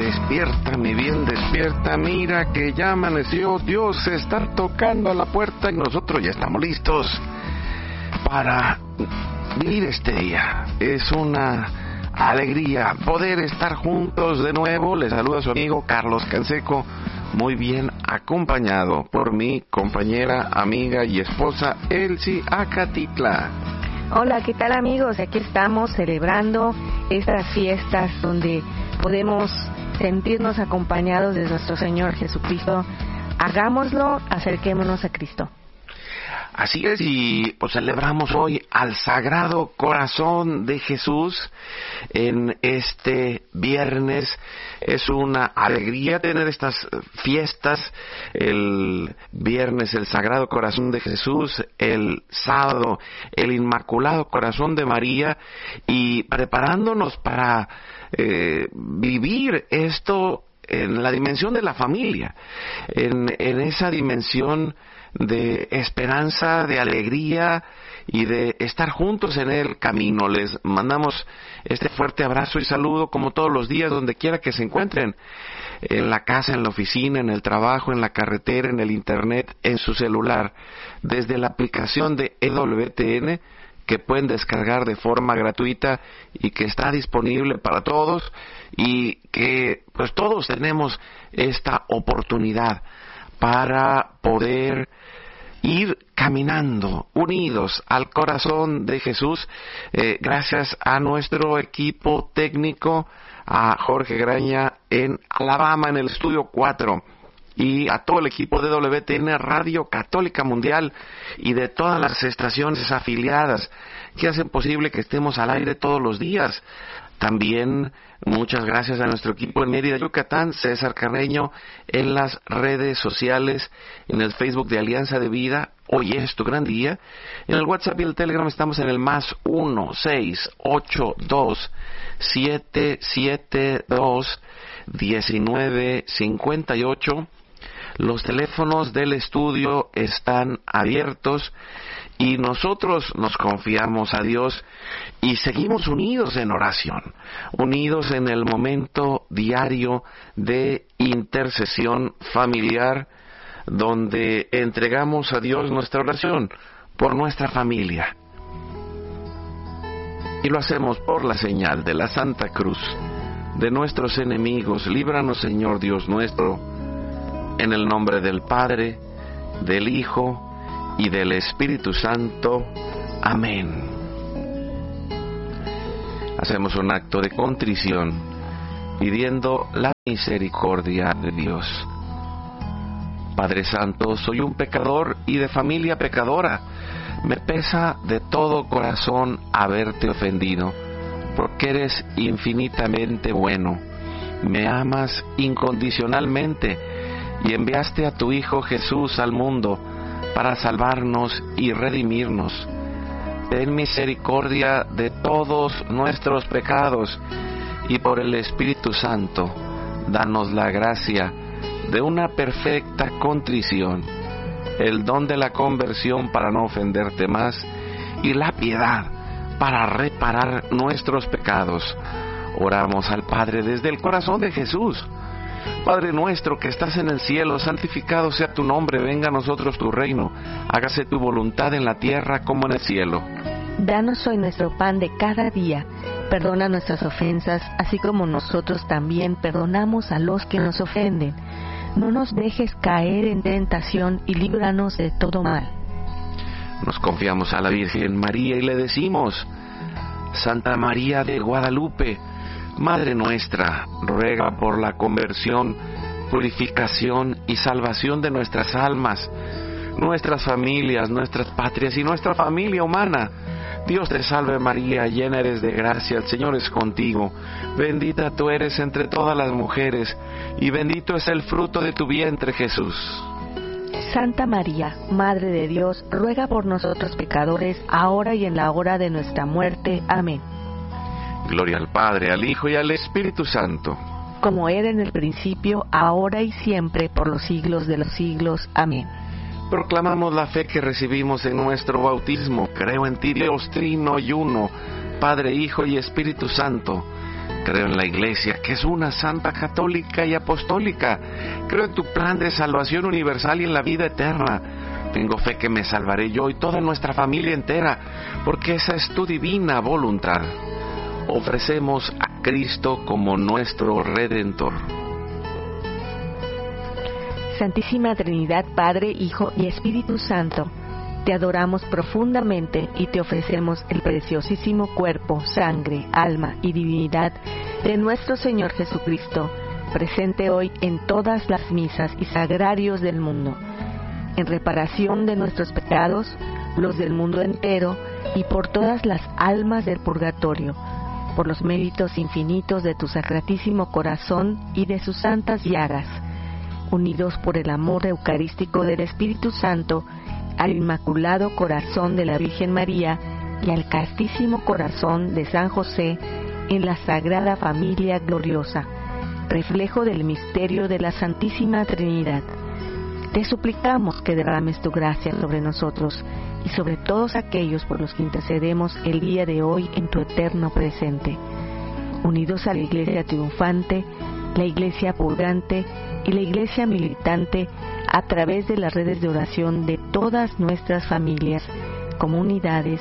despierta, mi bien, despierta, mira que ya amaneció, Dios está tocando a la puerta y nosotros ya estamos listos para vivir este día. Es una alegría poder estar juntos de nuevo. Les saluda su amigo Carlos Canseco, muy bien acompañado por mi compañera, amiga y esposa Elsie Acatitla. Hola, ¿qué tal amigos? Aquí estamos celebrando estas fiestas donde podemos sentirnos acompañados de nuestro Señor Jesucristo. Hagámoslo, acerquémonos a Cristo. Así es, y pues celebramos hoy al Sagrado Corazón de Jesús en este viernes. Es una alegría tener estas fiestas. El viernes el Sagrado Corazón de Jesús, el sábado el Inmaculado Corazón de María, y preparándonos para vivir esto en la dimensión de la familia, en esa dimensión de esperanza, de alegría y de estar juntos en el camino. Les mandamos este fuerte abrazo y saludo como todos los días, donde quiera que se encuentren, en la casa, en la oficina, en el trabajo, en la carretera, en el internet, en su celular, desde la aplicación de EWTN, que pueden descargar de forma gratuita y que está disponible para todos, y que pues todos tenemos esta oportunidad para poder ir caminando unidos al corazón de Jesús, gracias a nuestro equipo técnico, a Jorge Graña en Alabama, en el estudio 4, y a todo el equipo de WTN Radio Católica Mundial y de todas las estaciones afiliadas que hacen posible que estemos al aire todos los días. También muchas gracias a nuestro equipo en Mérida, Yucatán, César Carreño, en las redes sociales, en el Facebook de Alianza de Vida, hoy es tu gran día. En el WhatsApp y el Telegram estamos en el +1 682 772 1958. Los teléfonos del estudio están abiertos y nosotros nos confiamos a Dios y seguimos unidos en oración, unidos en el momento diario de intercesión familiar, donde entregamos a Dios nuestra oración por nuestra familia. Y lo hacemos por la señal de la Santa Cruz de nuestros enemigos. Líbranos, Señor Dios nuestro, en el nombre del Padre, del Hijo y del Espíritu Santo. Amén. Hacemos un acto de contrición pidiendo la misericordia de Dios. Padre Santo, soy un pecador y de familia pecadora. Me pesa de todo corazón haberte ofendido, porque eres infinitamente bueno. Me amas incondicionalmente y enviaste a tu Hijo Jesús al mundo para salvarnos y redimirnos. Ten misericordia de todos nuestros pecados y por el Espíritu Santo, danos la gracia de una perfecta contrición, el don de la conversión para no ofenderte más y la piedad para reparar nuestros pecados. Oramos al Padre desde el corazón de Jesús. Padre nuestro que estás en el cielo, santificado sea tu nombre, venga a nosotros tu reino, hágase tu voluntad en la tierra como en el cielo. Danos hoy nuestro pan de cada día, perdona nuestras ofensas, así como nosotros también perdonamos a los que nos ofenden. No nos dejes caer en tentación y líbranos de todo mal. Nos confiamos a la Virgen María y le decimos: Santa María de Guadalupe, Madre nuestra, ruega por la conversión, purificación y salvación de nuestras almas, nuestras familias, nuestras patrias y nuestra familia humana. Dios te salve María, llena eres de gracia, el Señor es contigo. Bendita tú eres entre todas las mujeres, y bendito es el fruto de tu vientre, Jesús. Santa María, Madre de Dios, ruega por nosotros pecadores, ahora y en la hora de nuestra muerte. Amén. Gloria al Padre, al Hijo y al Espíritu Santo. Como era en el principio, ahora y siempre, por los siglos de los siglos. Amén. Proclamamos la fe que recibimos en nuestro bautismo. Creo en ti, Dios trino y uno, Padre, Hijo y Espíritu Santo. Creo en la Iglesia, que es una santa, católica y apostólica. Creo en tu plan de salvación universal y en la vida eterna. Tengo fe que me salvaré yo y toda nuestra familia entera, porque esa es tu divina voluntad. Ofrecemos a Cristo como nuestro Redentor. Santísima Trinidad, Padre, Hijo y Espíritu Santo, te adoramos profundamente y te ofrecemos el preciosísimo cuerpo, sangre, alma y divinidad de nuestro Señor Jesucristo, presente hoy en todas las misas y sagrarios del mundo, en reparación de nuestros pecados, los del mundo entero y por todas las almas del purgatorio, por los méritos infinitos de tu Sacratísimo Corazón y de sus santas llagas, unidos por el amor eucarístico del Espíritu Santo, al Inmaculado Corazón de la Virgen María y al Castísimo Corazón de San José en la Sagrada Familia Gloriosa, reflejo del misterio de la Santísima Trinidad. Te suplicamos que derrames tu gracia sobre nosotros y sobre todos aquellos por los que intercedemos el día de hoy en tu eterno presente. Unidos a la Iglesia triunfante, la Iglesia purgante y la Iglesia militante, a través de las redes de oración de todas nuestras familias, comunidades,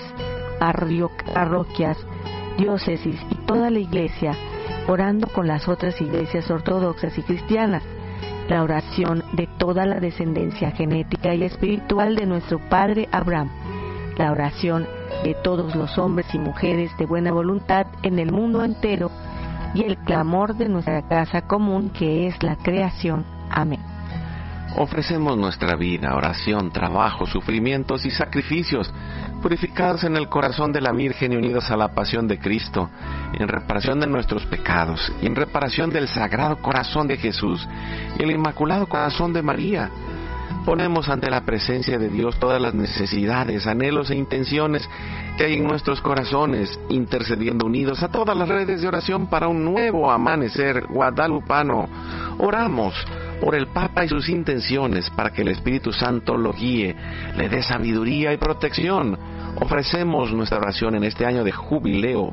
parroquias, diócesis y toda la Iglesia, orando con las otras iglesias ortodoxas y cristianas, la oración de toda la descendencia genética y espiritual de nuestro Padre Abraham, la oración de todos los hombres y mujeres de buena voluntad en el mundo entero y el clamor de nuestra casa común que es la creación. Amén. Ofrecemos nuestra vida, oración, trabajo, sufrimientos y sacrificios, purificados en el corazón de la Virgen y unidos a la pasión de Cristo, en reparación de nuestros pecados y en reparación del Sagrado Corazón de Jesús y el Inmaculado Corazón de María. Ponemos ante la presencia de Dios todas las necesidades, anhelos e intenciones que hay en nuestros corazones, intercediendo unidos a todas las redes de oración para un nuevo amanecer guadalupano. Oramos por el Papa y sus intenciones, para que el Espíritu Santo lo guíe, le dé sabiduría y protección. Ofrecemos nuestra oración en este año de jubileo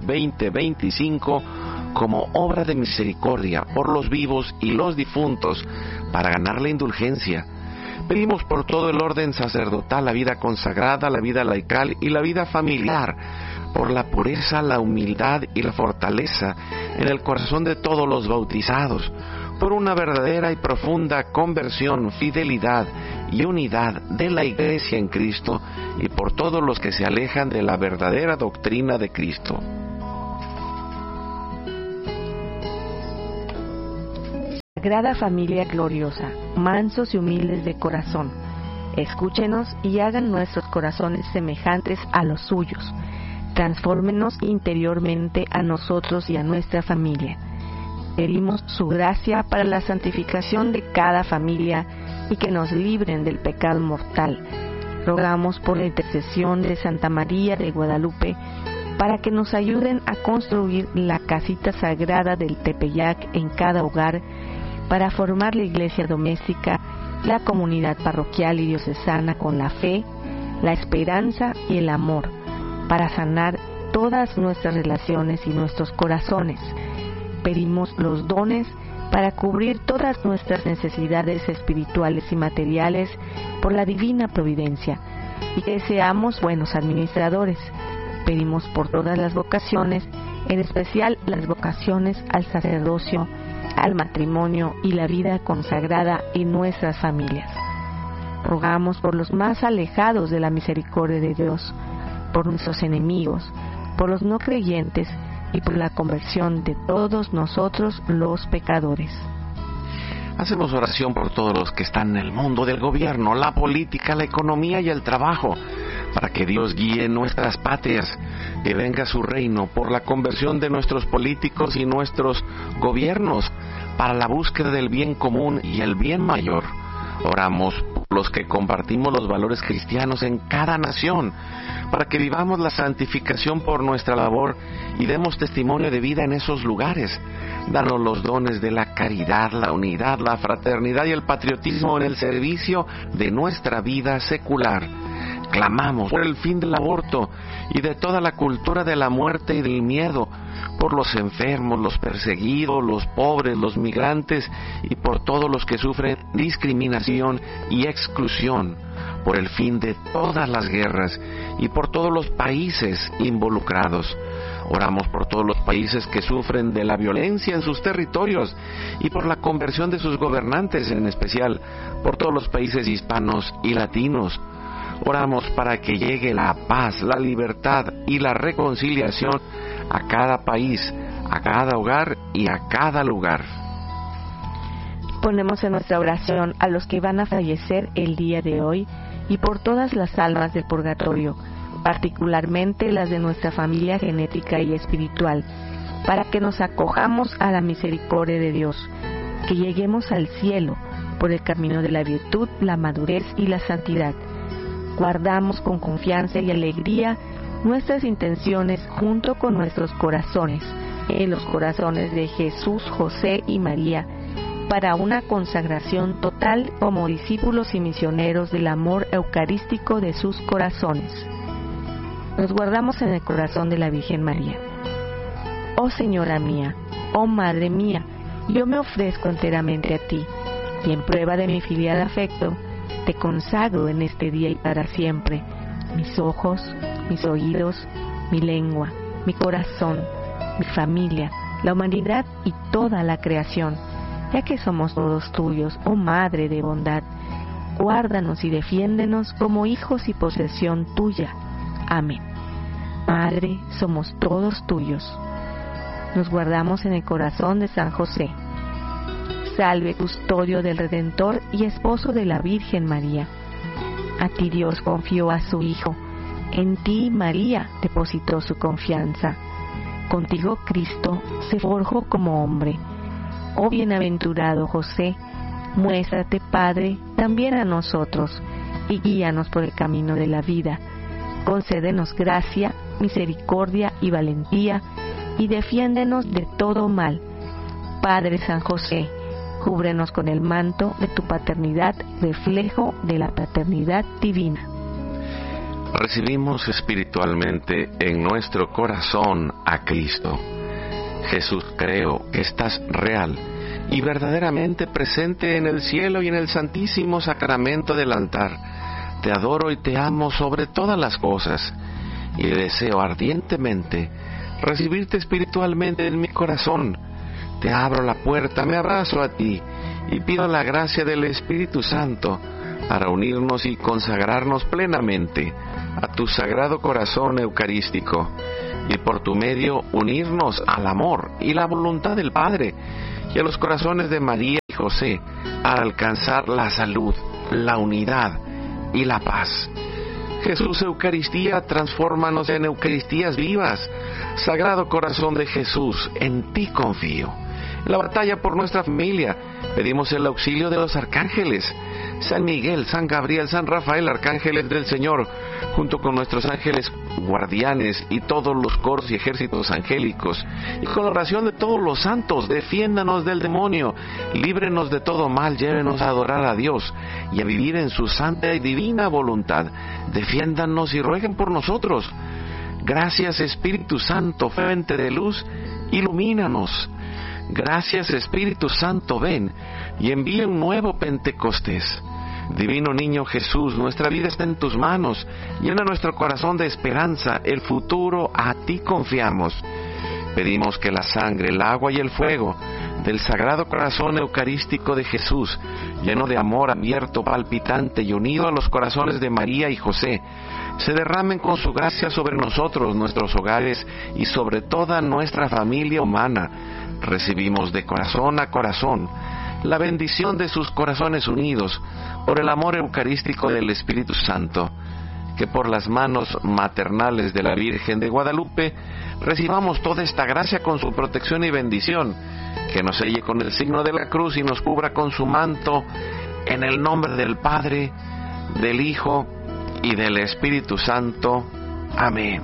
2025 como obra de misericordia por los vivos y los difuntos, para ganar la indulgencia. Pedimos por todo el orden sacerdotal, la vida consagrada, la vida laical y la vida familiar, por la pureza, la humildad y la fortaleza en el corazón de todos los bautizados, por una verdadera y profunda conversión, fidelidad y unidad de la Iglesia en Cristo y por todos los que se alejan de la verdadera doctrina de Cristo. Sagrada Familia Gloriosa, mansos y humildes de corazón, escúchenos y hagan nuestros corazones semejantes a los suyos. Transfórmenos interiormente a nosotros y a nuestra familia. Pedimos su gracia para la santificación de cada familia y que nos libren del pecado mortal. Rogamos por la intercesión de Santa María de Guadalupe para que nos ayuden a construir la casita sagrada del Tepeyac en cada hogar, para formar la iglesia doméstica, la comunidad parroquial y diocesana con la fe, la esperanza y el amor, para sanar todas nuestras relaciones y nuestros corazones. Pedimos los dones para cubrir todas nuestras necesidades espirituales y materiales por la divina providencia, y que seamos buenos administradores. Pedimos por todas las vocaciones, en especial las vocaciones al sacerdocio, al matrimonio y la vida consagrada en nuestras familias. Rogamos por los más alejados de la misericordia de Dios, por nuestros enemigos, por los no creyentes y por la conversión de todos nosotros los pecadores. Hacemos oración por todos los que están en el mundo del gobierno, la política, la economía y el trabajo, para que Dios guíe nuestras patrias, que venga su reino, por la conversión de nuestros políticos y nuestros gobiernos, para la búsqueda del bien común y el bien mayor. Oramos por los que compartimos los valores cristianos en cada nación, para que vivamos la santificación por nuestra labor y demos testimonio de vida en esos lugares. Danos los dones de la caridad, la unidad, la fraternidad y el patriotismo en el servicio de nuestra vida secular. Clamamos por el fin del aborto y de toda la cultura de la muerte y del miedo, por los enfermos, los perseguidos, los pobres, los migrantes y por todos los que sufren discriminación y exclusión, por el fin de todas las guerras y por todos los países involucrados. Oramos por todos los países que sufren de la violencia en sus territorios y por la conversión de sus gobernantes, en especial por todos los países hispanos y latinos. Oramos para que llegue la paz, la libertad y la reconciliación a cada país, a cada hogar y a cada lugar. Ponemos en nuestra oración a los que van a fallecer el día de hoy y por todas las almas del purgatorio, particularmente las de nuestra familia genética y espiritual, para que nos acojamos a la misericordia de Dios, que lleguemos al cielo por el camino de la virtud, la madurez y la santidad. Guardamos con confianza y alegría nuestras intenciones junto con nuestros corazones, en los corazones de Jesús, José y María, para una consagración total como discípulos y misioneros del amor eucarístico de sus corazones. Nos guardamos en el corazón de la Virgen María. Oh Señora mía, oh Madre mía, yo me ofrezco enteramente a ti, y en prueba de mi filial afecto, te consagro en este día y para siempre mis ojos, mis oídos, mi lengua, mi corazón, mi familia, la humanidad y toda la creación, ya que somos todos tuyos, oh Madre de bondad. Guárdanos y defiéndenos como hijos y posesión tuya. Amén. Madre, somos todos tuyos. Nos guardamos en el corazón de San José. Salve, custodio del Redentor y esposo de la Virgen María. A ti Dios confió a su Hijo, en ti María depositó su confianza. Contigo Cristo se forjó como hombre. Oh bienaventurado José, muéstrate Padre también a nosotros y guíanos por el camino de la vida. Concédenos gracia, misericordia y valentía y defiéndenos de todo mal. Padre San José, cúbrenos con el manto de tu paternidad, reflejo de la paternidad divina. Recibimos espiritualmente en nuestro corazón a Cristo. Jesús, creo que estás real y verdaderamente presente en el cielo y en el santísimo sacramento del altar. Te adoro y te amo sobre todas las cosas y deseo ardientemente recibirte espiritualmente en mi corazón. Te abro la puerta, me abrazo a ti y pido la gracia del Espíritu Santo para unirnos y consagrarnos plenamente a tu sagrado corazón eucarístico y por tu medio unirnos al amor y la voluntad del Padre y a los corazones de María y José para alcanzar la salud, la unidad y la paz. Jesús Eucaristía, transfórmanos en Eucaristías vivas. Sagrado corazón de Jesús, en ti confío. En la batalla por nuestra familia, pedimos el auxilio de los arcángeles, San Miguel, San Gabriel, San Rafael, arcángeles del Señor, junto con nuestros ángeles guardianes y todos los coros y ejércitos angélicos, y con la oración de todos los santos, defiéndanos del demonio, líbrenos de todo mal, llévenos a adorar a Dios y a vivir en su santa y divina voluntad. Defiéndanos y rueguen por nosotros. Gracias Espíritu Santo, fuente de luz, ilumínanos. Gracias Espíritu Santo, ven y envía un nuevo Pentecostés. Divino Niño Jesús, nuestra vida está en tus manos. Llena nuestro corazón de esperanza, el futuro a ti confiamos. Pedimos que la sangre, el agua y el fuego del Sagrado Corazón Eucarístico de Jesús, lleno de amor abierto, palpitante y unido a los corazones de María y José, se derramen con su gracia sobre nosotros, nuestros hogares y sobre toda nuestra familia humana. Recibimos de corazón a corazón la bendición de sus corazones unidos por el amor eucarístico del Espíritu Santo. Que por las manos maternales de la Virgen de Guadalupe recibamos toda esta gracia con su protección y bendición, que nos selle con el signo de la cruz y nos cubra con su manto, en el nombre del Padre, del Hijo y del Espíritu Santo. Amén.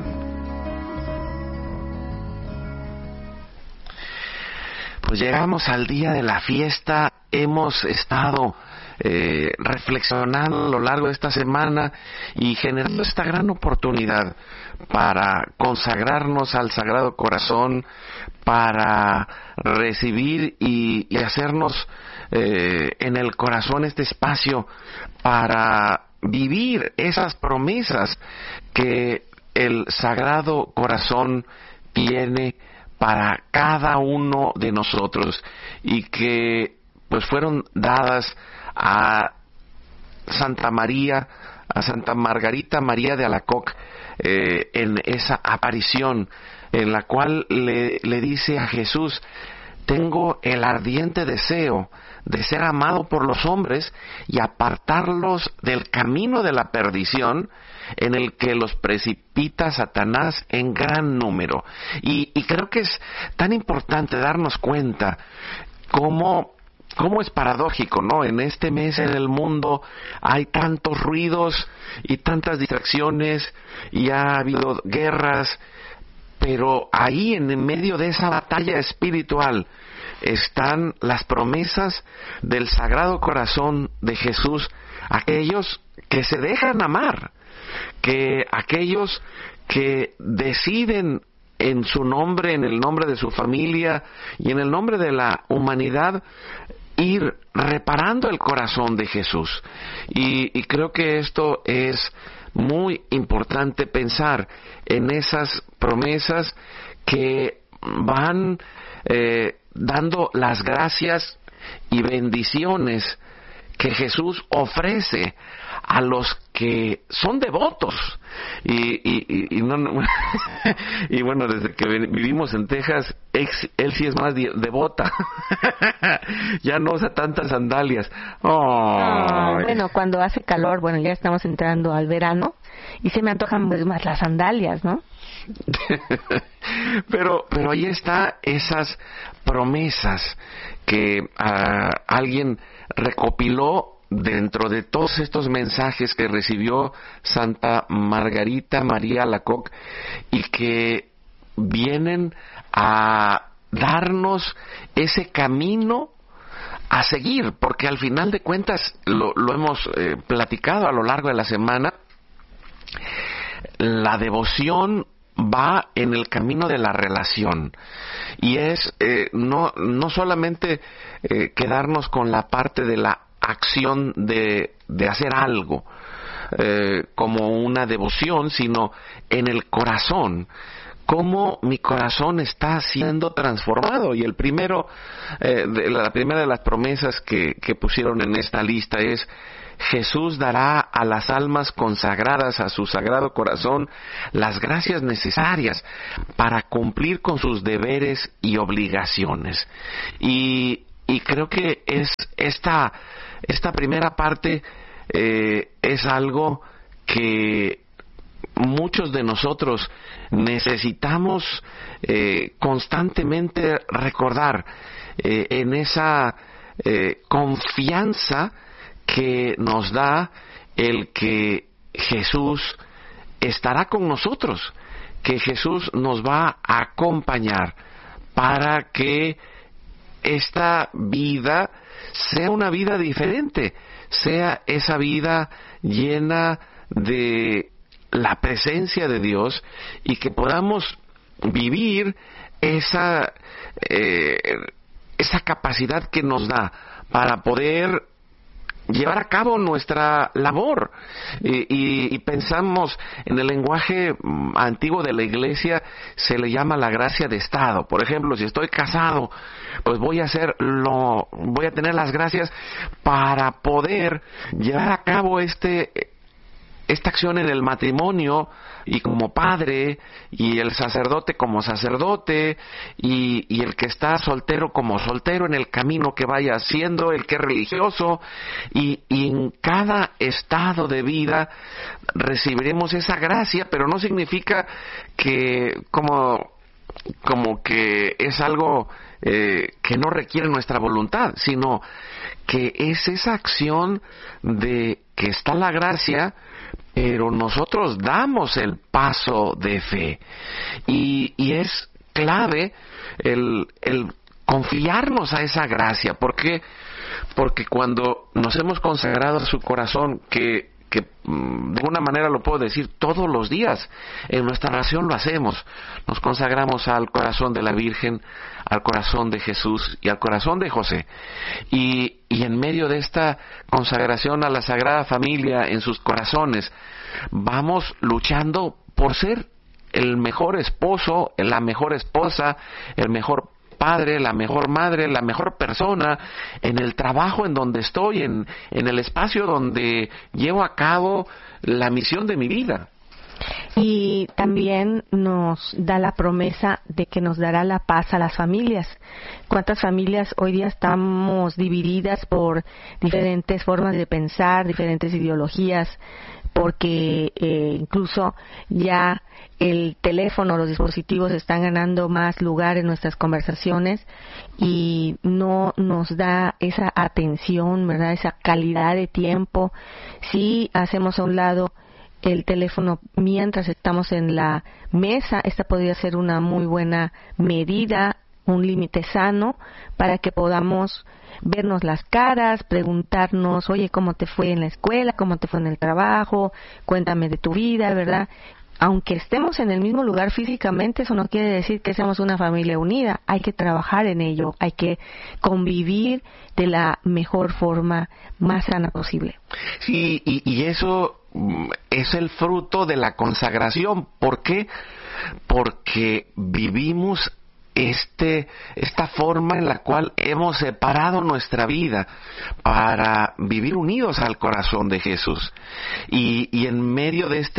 Pues llegamos al día de la fiesta. Hemos estado reflexionando a lo largo de esta semana y generando esta gran oportunidad para consagrarnos al Sagrado Corazón, para recibir y hacernos en el corazón este espacio para vivir esas promesas que el Sagrado Corazón tiene para cada uno de nosotros y que pues fueron dadas a Santa María, a Santa Margarita María de Alacoque, en esa aparición en la cual le dice a Jesús: tengo el ardiente deseo de ser amado por los hombres y apartarlos del camino de la perdición en el que los precipita Satanás en gran número. Y creo que es tan importante darnos cuenta cómo es paradójico, ¿no? En este mes en el mundo hay tantos ruidos y tantas distracciones y ha habido guerras, pero ahí en medio de esa batalla espiritual están las promesas del Sagrado Corazón de Jesús, aquellos que se dejan amar, que aquellos que deciden en su nombre, en el nombre de su familia y en el nombre de la humanidad, ir reparando el corazón de Jesús. Y creo que esto es muy importante, pensar en esas promesas que van dando las gracias y bendiciones que Jesús ofrece a los que son devotos. Y bueno, desde que vivimos en Texas, él sí es más devota. Ya no usa tantas sandalias. Bueno, cuando hace calor, bueno, ya estamos entrando al verano y se me antojan pues más las sandalias, ¿no? pero ahí está esas promesas que alguien recopiló dentro de todos estos mensajes que recibió Santa Margarita María Alacoque y que vienen a darnos ese camino a seguir, porque al final de cuentas lo hemos platicado a lo largo de la semana. La devoción va en el camino de la relación y es no solamente quedarnos con la parte de la acción de hacer algo como una devoción, sino en el corazón, cómo mi corazón está siendo transformado. Y la primera de las promesas que pusieron en esta lista es: Jesús dará a las almas consagradas a su Sagrado Corazón las gracias necesarias para cumplir con sus deberes y obligaciones. Y creo que es esta primera parte es algo que muchos de nosotros necesitamos constantemente recordar, en esa confianza que nos da el que Jesús estará con nosotros, que Jesús nos va a acompañar para que esta vida sea una vida diferente, sea esa vida llena de la presencia de Dios y que podamos vivir esa capacidad que nos da para poder llevar a cabo nuestra labor. Y pensamos en el lenguaje antiguo de la Iglesia, se le llama la gracia de Estado. Por ejemplo, si estoy casado, pues voy a tener las gracias para poder llevar a cabo esta acción en el matrimonio, y como padre, y el sacerdote como sacerdote, y el que está soltero como soltero en el camino que vaya haciendo, el que es religioso, y en cada estado de vida recibiremos esa gracia, pero no significa que como que es algo que no requiere nuestra voluntad, sino que es esa acción de que está la gracia, pero nosotros damos el paso de fe. Y es clave el confiarnos a esa gracia. ¿Por qué? Porque cuando nos hemos consagrado a su corazón, que de alguna manera lo puedo decir todos los días, en nuestra oración lo hacemos, nos consagramos al corazón de la Virgen, al corazón de Jesús y al corazón de José, y en medio de esta consagración a la Sagrada Familia en sus corazones, vamos luchando por ser el mejor esposo, la mejor esposa, el mejor padre, la mejor madre, la mejor persona, en el trabajo en donde estoy, en el espacio donde llevo a cabo la misión de mi vida. Y también nos da la promesa de que nos dará la paz a las familias. ¿Cuántas familias hoy día estamos divididas por diferentes formas de pensar, diferentes ideologías? Porque incluso ya el teléfono, los dispositivos están ganando más lugar en nuestras conversaciones y no nos da esa atención, ¿verdad? Esa calidad de tiempo. Si hacemos a un lado el teléfono mientras estamos en la mesa, esta podría ser una muy buena medida, un límite sano para que podamos vernos las caras, preguntarnos, oye, ¿cómo te fue en la escuela? ¿Cómo te fue en el trabajo? Cuéntame de tu vida, ¿verdad? Aunque estemos en el mismo lugar físicamente, eso no quiere decir que seamos una familia unida. Hay que trabajar en ello, hay que convivir de la mejor forma, más sana posible. Sí, y eso es el fruto de la consagración. ¿Por qué? Porque vivimos esta forma en la cual hemos separado nuestra vida para vivir unidos al corazón de Jesús, y en medio de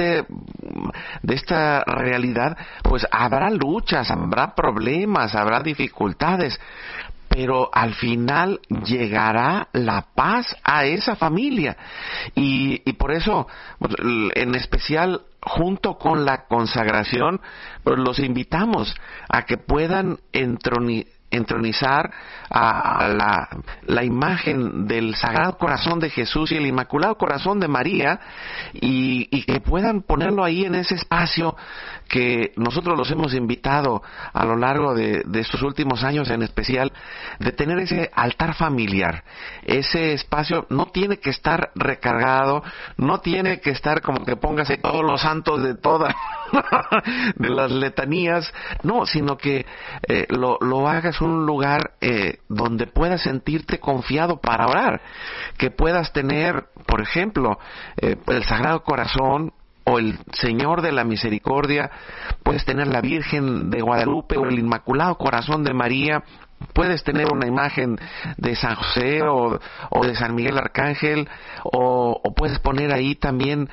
esta realidad pues habrá luchas, habrá problemas, habrá dificultades, pero al final llegará la paz a esa familia, y por eso en especial junto con la consagración, pues los invitamos a que puedan entronizar a la imagen del Sagrado Corazón de Jesús y el Inmaculado Corazón de María, y que puedan ponerlo ahí en ese espacio que nosotros los hemos invitado a lo largo de estos últimos años, en especial, de tener ese altar familiar. Ese espacio no tiene que estar recargado, no tiene que estar como que póngase todos los santos de todas de las letanías, no, sino que lo hagas un lugar donde puedas sentirte confiado para orar, que puedas tener, por ejemplo, el Sagrado Corazón o el Señor de la Misericordia, puedes tener la Virgen de Guadalupe o el Inmaculado Corazón de María, puedes tener una imagen de San José o de San Miguel Arcángel, o puedes poner ahí también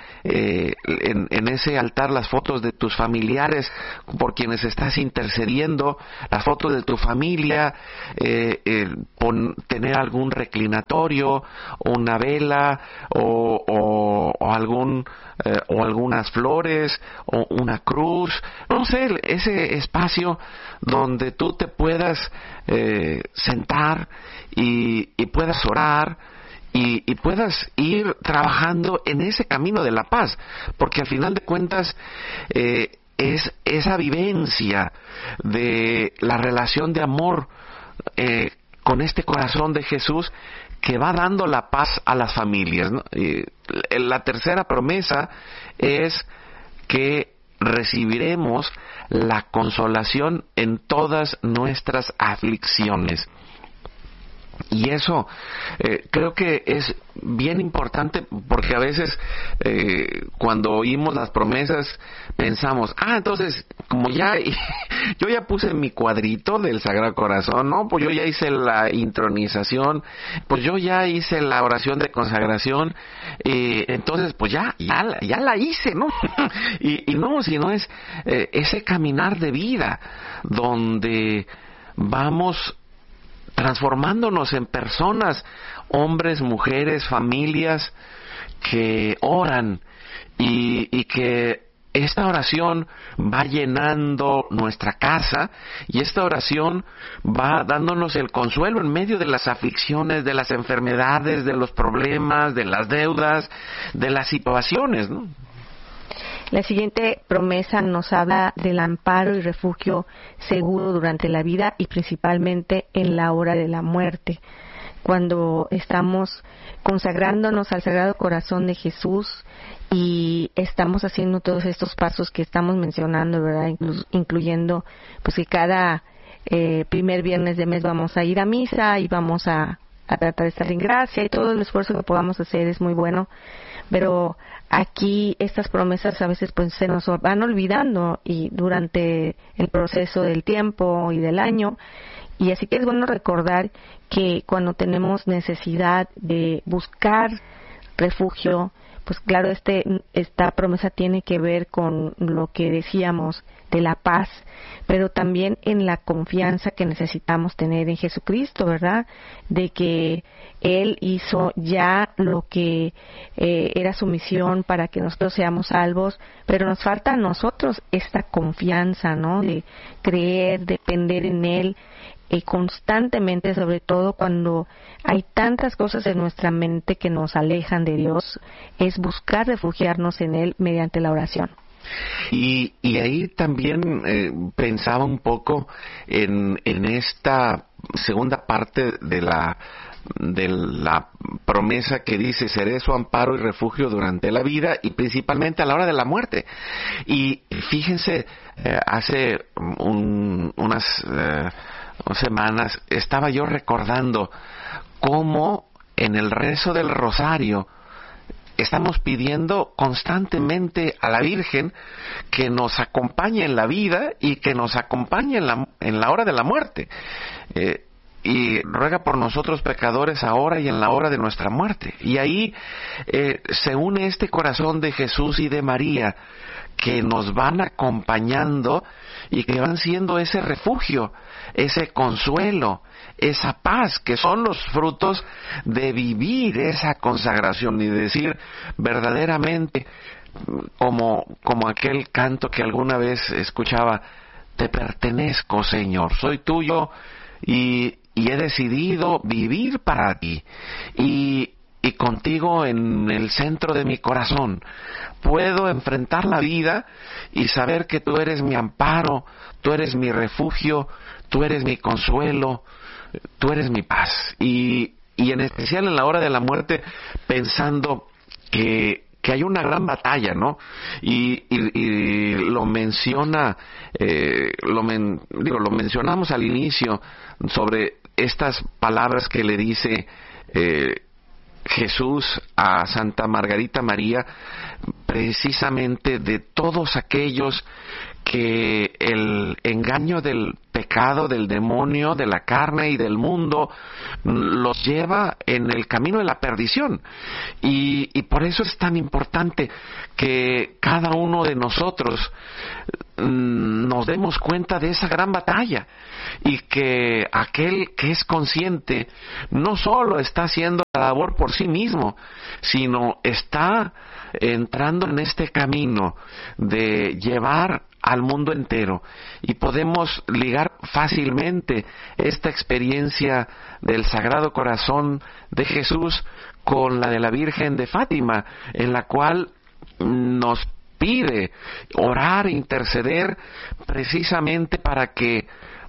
en ese altar las fotos de tus familiares por quienes estás intercediendo, las fotos de tu familia, tener algún reclinatorio, una vela o algunas flores o una cruz, no sé, ese espacio donde tú te puedas sentar y puedas orar y puedas ir trabajando en ese camino de la paz, porque al final de cuentas es esa vivencia de la relación de amor con este corazón de Jesús que va dando la paz a las familias, ¿no? La tercera promesa es que recibiremos la consolación en todas nuestras aflicciones. Y eso creo que es bien importante, porque a veces cuando oímos las promesas pensamos, entonces como yo ya puse mi cuadrito del Sagrado Corazón, no, pues yo ya hice la intronización, pues yo ya hice la oración de consagración, entonces pues ya la hice, ¿no? y no, sino es ese caminar de vida donde vamos transformándonos en personas, hombres, mujeres, familias que oran, y que esta oración va llenando nuestra casa, y esta oración va dándonos el consuelo en medio de las aflicciones, de las enfermedades, de los problemas, de las deudas, de las situaciones, ¿no? La siguiente promesa nos habla del amparo y refugio seguro durante la vida y principalmente en la hora de la muerte. Cuando estamos consagrándonos al Sagrado Corazón de Jesús y estamos haciendo todos estos pasos que estamos mencionando, ¿verdad? Incluyendo pues que cada primer viernes de mes vamos a ir a misa y vamos a tratar de estar en gracia, y todo el esfuerzo que podamos hacer es muy bueno, pero aquí estas promesas a veces pues se nos van olvidando y durante el proceso del tiempo y del año. Y así que es bueno recordar que cuando tenemos necesidad de buscar refugio, pues claro, esta promesa tiene que ver con lo que decíamos de la paz, pero también en la confianza que necesitamos tener en Jesucristo, ¿verdad? De que Él hizo ya lo que era su misión para que nosotros seamos salvos, pero nos falta a nosotros esta confianza, ¿no? De creer, depender en Él, constantemente, sobre todo cuando hay tantas cosas en nuestra mente que nos alejan de Dios, es buscar refugiarnos en Él mediante la oración. Y ahí también pensaba un poco en esta segunda parte de la promesa que dice: seré su amparo y refugio durante la vida y principalmente a la hora de la muerte. Y fíjense, hace unas semanas estaba yo recordando cómo en el rezo del rosario estamos pidiendo constantemente a la Virgen que nos acompañe en la vida y que nos acompañe en la hora de la muerte. Y ruega por nosotros pecadores ahora y en la hora de nuestra muerte. Y ahí se une este corazón de Jesús y de María, que nos van acompañando y que van siendo ese refugio, ese consuelo, esa paz, que son los frutos de vivir esa consagración y decir verdaderamente, como aquel canto que alguna vez escuchaba: te pertenezco, Señor, soy tuyo y he decidido vivir para ti y contigo en el centro de mi corazón. Puedo enfrentar la vida y saber que tú eres mi amparo, tú eres mi refugio, tú eres mi consuelo, tú eres mi paz. Y en especial en la hora de la muerte, pensando que hay una gran batalla, ¿no? Y lo menciona, lo mencionamos al inicio sobre estas palabras que le dice Jesús a Santa Margarita María, precisamente de todos aquellos que el engaño del pecado, del demonio, de la carne y del mundo los lleva en el camino de la perdición. Y por eso es tan importante que cada uno de nosotros nos demos cuenta de esa gran batalla, y que aquel que es consciente no solo está haciendo la labor por sí mismo, sino está entrando en este camino de llevar al mundo entero. Y podemos ligar fácilmente esta experiencia del Sagrado Corazón de Jesús con la de la Virgen de Fátima, en la cual nos pide orar e interceder precisamente para que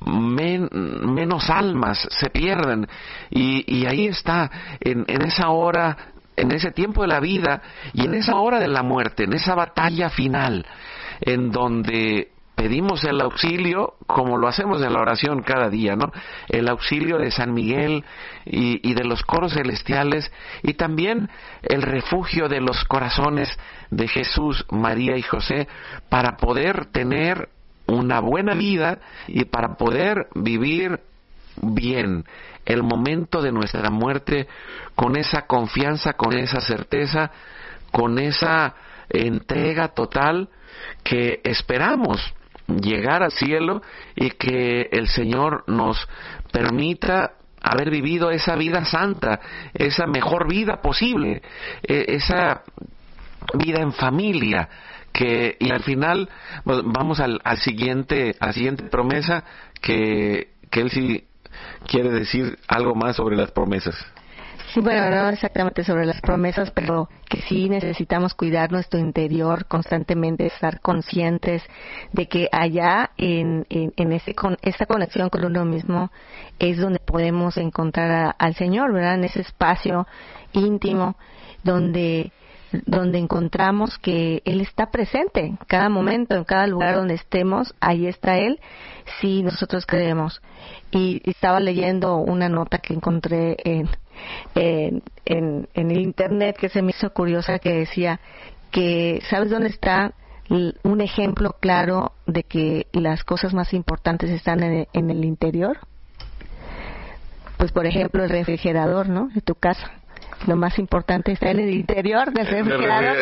menos almas se pierdan. Y ahí está, en esa hora, en ese tiempo de la vida y en esa hora de la muerte, en esa batalla final, en donde pedimos el auxilio, como lo hacemos en la oración cada día, ¿no? El auxilio de San Miguel y de los coros celestiales, y también el refugio de los corazones de Jesús, María y José, para poder tener una buena vida y para poder vivir bien el momento de nuestra muerte con esa confianza, con esa certeza, con esa entrega total, que esperamos llegar al cielo y que el Señor nos permita haber vivido esa vida santa, esa mejor vida posible, esa vida en familia, y al final vamos a la siguiente promesa, que él sí quiere decir algo más sobre las promesas. Sí, bueno, no exactamente sobre las promesas, pero que sí necesitamos cuidar nuestro interior constantemente, estar conscientes de que allá esta conexión con uno mismo es donde podemos encontrar al Señor, ¿verdad? En ese espacio íntimo donde encontramos que Él está presente en cada momento, en cada lugar donde estemos, ahí está Él, si nosotros creemos. Y estaba leyendo una nota que encontré en el internet que se me hizo curiosa, que decía que, ¿sabes dónde está un ejemplo claro de que las cosas más importantes están en el interior? Pues, por ejemplo, el refrigerador, ¿no?, de tu casa. Lo más importante está en el interior del refrigerador.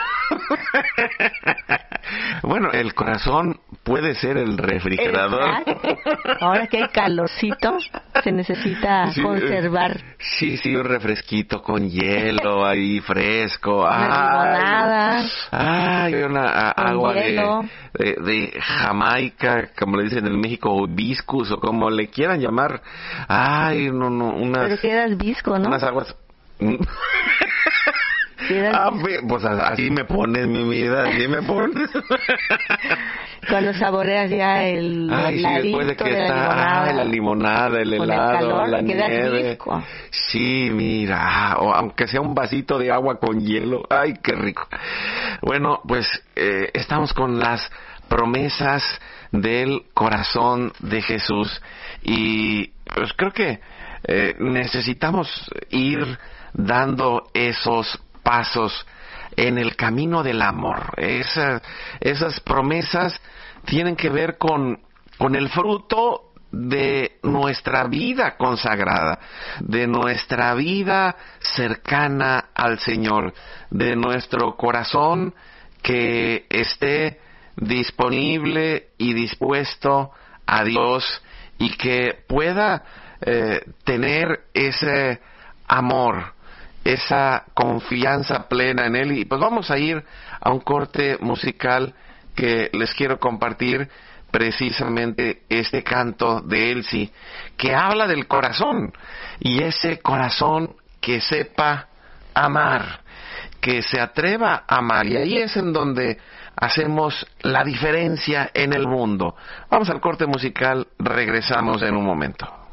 Bueno, el corazón puede ser el refrigerador. Exacto. Ahora que hay calorcito, se necesita conservar. Sí, un refresquito con hielo ahí fresco. Una limonada. Una agua de Jamaica, como le dicen en México, o hibiscus, o como le quieran llamar. Pero quedas visco, ¿no? Unas aguas... pues así me pones, mi vida, así me pones. Cuando saboreas ya el después de que está la limonada, el helado, la nieve. Sí, mira, o aunque sea un vasito de agua con hielo. Ay, qué rico. Bueno, pues estamos con las promesas del corazón de Jesús, y pues creo que necesitamos ir dando esos pasos en el camino del amor. Esas promesas tienen que ver con el fruto de nuestra vida consagrada, de nuestra vida cercana al Señor, de nuestro corazón que esté disponible y dispuesto a Dios, y que pueda tener ese amor, esa confianza plena en Él. Y pues vamos a ir a un corte musical que les quiero compartir, precisamente este canto de Elsie, que habla del corazón, y ese corazón que sepa amar, que se atreva a amar, y ahí es en donde hacemos la diferencia en el mundo. Vamos al corte musical, regresamos en un momento.